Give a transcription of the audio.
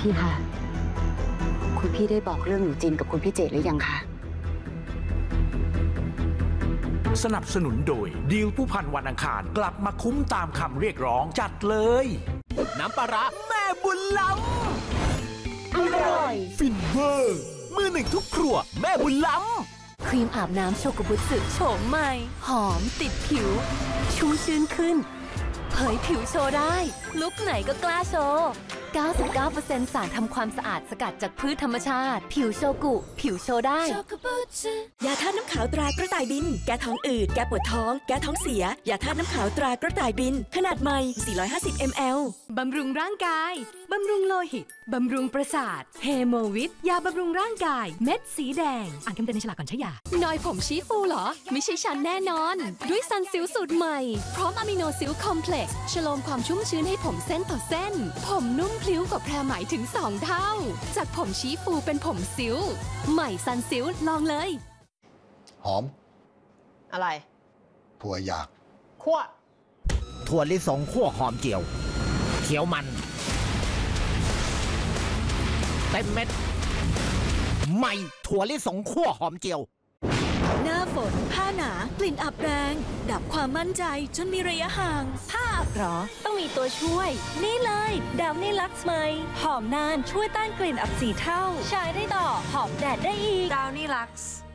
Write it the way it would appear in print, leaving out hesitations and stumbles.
พี่คะคุณพี่ได้บอกเรื่องหนูจินกับคุณพี่เจตหรือยังคะสนับสนุนโดยดีลผู้พันวันอังคารกลับมาคุ้มตามคำเรียกร้องจัดเลยน้ำปลาร้าแม่บุญล้ำอร่อยฟินเวอร์มือหนึ่งทุกครัวแม่บุญล้ำครีมอาบน้ำโชกุบุสึโฉมใหม่หอมติดผิวชุ่มชื้นขึ้นเผยผิวโชว์ได้ลุคไหนก็กล้าโชว์ 99% สารทำความสะอาดสกัดจากพืชธรรมชาติผิวโชกุผิวโชว์ได้ยาธาตุน้ำขาวตรากระต่ายบินแก้ท้องอืดแก้ปวดท้องแก้ท้องเสียยาธาตุน้ำขาวตรากระต่ายบินขนาดใหม่450 ml บำรุงร่างกายบำรุงโลหิตบำรุงประสาทเฮโมวิทยาบำรุงร่างกายเม็ดสีแดงอ่านคำเตือนในฉลากก่อนใช้ยาหน่อยผมชี้ฟูเหรอไม่ใช่ฉันแน่นอนด้วยซันซิลสูตรใหม่พร้อมอะมิโนซิลคอมเพล็กซ์ชโลมความชุ่มชื้นให้ผมเส้นต่อเส้นผมนุ่มพลิ้วกว่าแพรไหมถึง2 เท่าจากผมชี้ฟูเป็นผมซิลใหม่ซันซิลลองเลยหอมอะไรถั่วหยากคั่วถั่วลิสงคั่วหอมเจียวเขียวมันเต็มเม็ดใหม่ถั่วลิสงคั่วหอมเจียวหน้าฝนผ้าหนากลิ่นอับแรงดับความมั่นใจจนมีระยะห่างผ้าอับหรอต้องมีตัวช่วยนี่เลยดาวนี่ลักซ์ใหม่หอมนานช่วยต้านกลิ่นอับ4 เท่าใช้ได้ต่อหอมแดดได้อีกดาวนี่ลักซ์